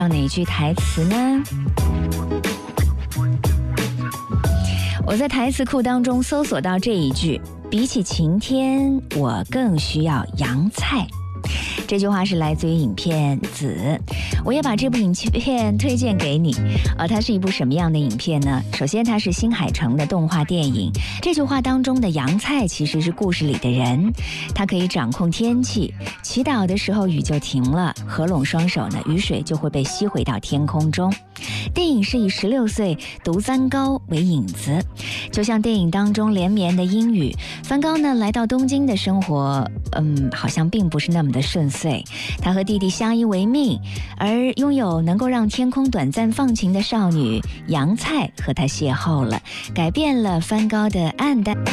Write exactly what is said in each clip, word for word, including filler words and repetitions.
到哪一句台词呢？我在台词库当中搜索到这一句：比起晴天，我更需要洋菜。这句话是来自于影片《子》，我也把这部影片推荐给你。呃，它是一部什么样的影片呢？首先，它是新海诚的动画电影。这句话当中的洋菜其实是故事里的人，他可以掌控天气，祈祷的时候雨就停了，合拢双手呢，雨水就会被吸回到天空中。电影是以十六岁读三高为引子，就像电影当中连绵的阴雨，梵高呢来到东京的生活，嗯，好像并不是那么的顺遂。他和弟弟相依为命，而拥有能够让天空短暂放晴的少女洋菜和他邂逅了，改变了梵高的暗淡。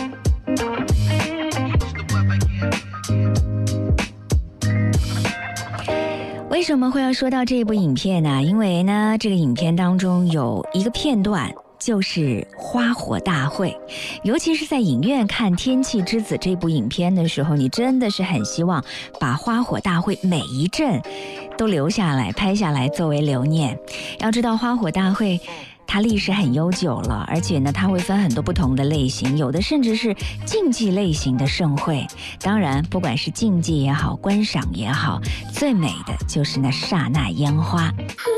为什么会要说到这部影片呢？因为呢，这个影片当中有一个片段，就是花火大会。尤其是在影院看《天气之子》这部影片的时候，你真的是很希望把花火大会每一阵都留下来拍下来作为留念。要知道花火大会它历史很悠久了，而且呢，它会分很多不同的类型，有的甚至是竞技类型的盛会。当然，不管是竞技也好，观赏也好，最美的就是那刹那烟花。